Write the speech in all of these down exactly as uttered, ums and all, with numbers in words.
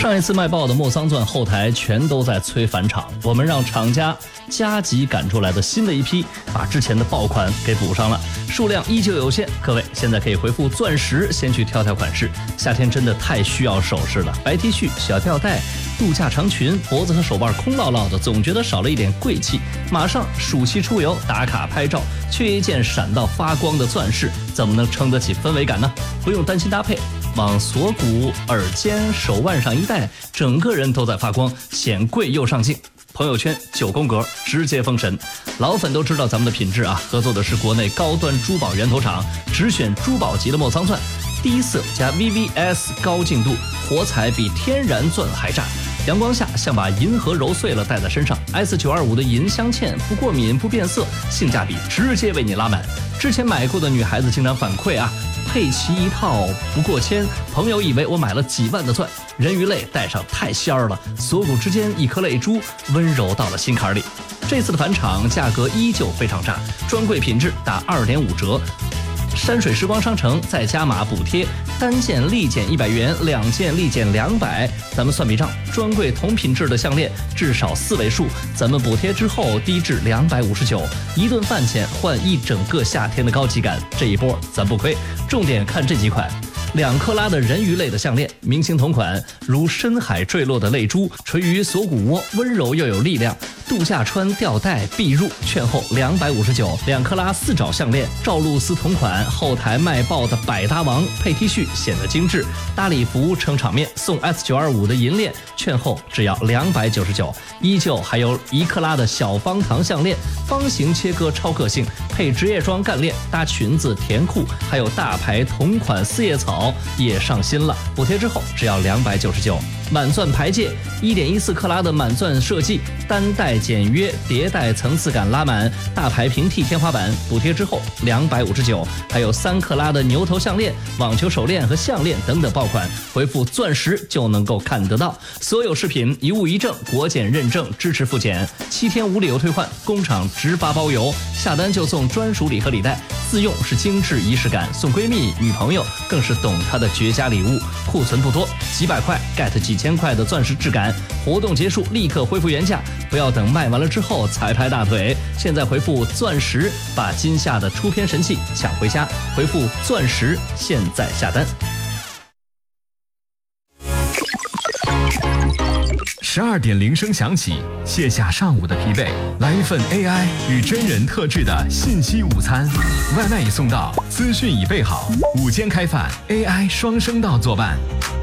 上一次卖爆的莫桑钻后台全都在催返场，我们让厂家加急赶出来的新的一批，把之前的爆款给补上了，数量依旧有限。各位现在可以回复钻石，先去挑挑款式。夏天真的太需要首饰了，白 T 恤、小吊带、度假长裙，脖子和手腕空落落的，总觉得少了一点贵气。马上暑期出游打卡拍照，缺一件闪到发光的钻饰，怎么能撑得起氛围感呢？不用担心搭配，往锁骨、耳尖、手腕上一戴，整个人都在发光，显贵又上镜。朋友圈九宫格，直接封神。老粉都知道咱们的品质啊，合作的是国内高端珠宝源头厂，只选珠宝级的莫桑钻，低色加 V V S 高净度，火彩比天然钻还炸。阳光下像把银河揉碎了戴在身上。 S 九二五 的银镶嵌，不过敏不变色，性价比直接为你拉满。之前买过的女孩子经常反馈啊，配齐一套不过千，朋友以为我买了几万的钻，人鱼泪戴上太仙儿了，锁骨之间一颗泪珠，温柔到了心坎里。这次的返场价格依旧非常炸，专柜品质打 二点五折。山水时光商城再加码补贴，单件立减一百元，两件立减两百。咱们算笔账，专柜同品质的项链至少四位数，咱们补贴之后低至两百五十九，一顿饭钱换一整个夏天的高级感，这一波咱不亏。重点看这几款。两克拉的人鱼类的项链，明星同款，如深海坠落的泪珠，垂于锁骨窝，温柔又有力量。度假穿吊带必入，券后两百五十九。两克拉四爪项链，赵露思同款，后台卖爆的百搭王，配 T 恤显得精致，搭礼服撑场面，送 S 九二五 的银链，券后只要两百九十九。依旧还有一克拉的小方糖项链，方形切割超个性，配职业装干链，搭裙子甜裤，还有大牌同款四叶草也上新了，补贴之后只要两百九十九。满钻牌戒， 一点一四克拉的满钻设计，单带简约，叠带层次感拉满，大牌平替天花板，补贴之后两百五十九。还有三克拉的牛头项链、网球手链和项链等等爆款，回复钻石就能够看得到。所有饰品一物一证，国检认证，支持复检，七天无理由退换，工厂直发包邮，下单就送专属礼盒礼袋，自用是精致仪式感，送闺蜜女朋友更是懂她的绝佳礼物。库存不多，几百块 get 几千块的钻石质感，活动结束立刻恢复原价，不要等卖完了之后才拍大腿。现在回复钻石，把今夏的出片神器抢回家，回复钻石，现在下单。 十二点铃声响起，卸下上午的疲惫，来一份 A I 与真人特制的信息午餐，外卖已送到，资讯已备好，午间开饭 A I 双声道作伴。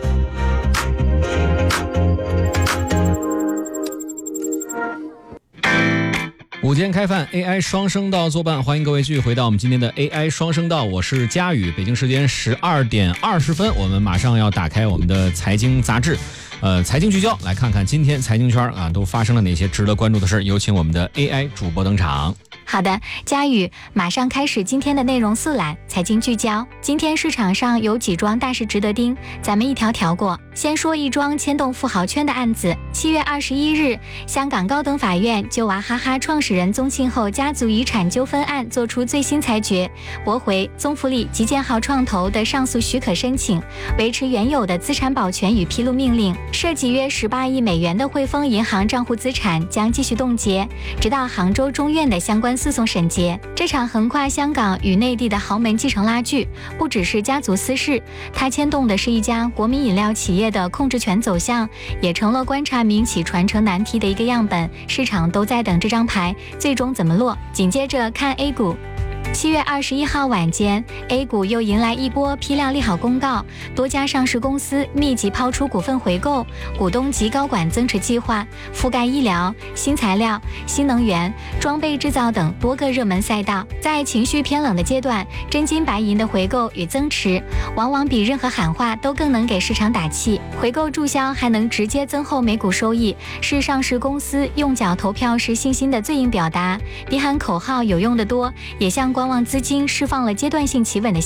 午间开饭 A I 双声道作伴，欢迎各位继续回到我们今天的 A I 双声道，我是佳宇。北京时间十二点二十分，我们马上要打开我们的财经杂志，呃，财经聚焦，来看看今天财经圈啊都发生了哪些值得关注的事。有请我们的 A I 主播登场。 好的，佳宇，马上开始今天的内容速览，财经聚焦。今天市场上有几桩大事值得盯，咱们一条条过。先说一桩牵动富豪圈的案子。七月二十一日，香港高等法院就娃哈哈创始人宗庆后家族遗产纠纷案作出最新裁决，驳回宗馥莉及建浩创投的上诉许可申请，维持原有的资产保全与披露命令。涉及约十八亿美元的汇丰银行账户资产将继续冻结，直到杭州中院的相关诉讼审结。这场横跨香港与内地的豪门继承拉锯，不只是家族私事，它牵动的是一家国民饮料企业的控制权走向，也成了观察民企传承难题的一个样本。市场都在等这张牌最终怎么落。紧接着看 A 股。七月二十一号晚间 ，A 股又迎来一波批量利好公告，多家上市公司密集抛出股份回购、股东及高管增持计划，覆盖医疗、新材料、新能源、装备制造等多个热门赛道。在情绪偏冷的阶段，真金白银的回购与增持，往往比任何喊话都更能给市场打气。回购注销还能直接增厚每股收益，是上市公司用脚投票时信心的最硬表达，比喊口号有用的多，也向观望资金释放了阶段性企稳的